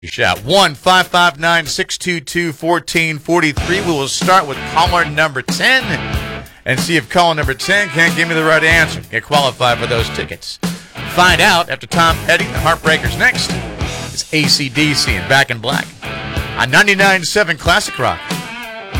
Shout 1-559-622-1443. We will start with caller number 10 and see if caller number 10 can't give me the right answer. Get qualified for those tickets. Find out after Tom Petty, the Heartbreakers next. It's AC/DC and Back in Black on 99.7 Classic Rock.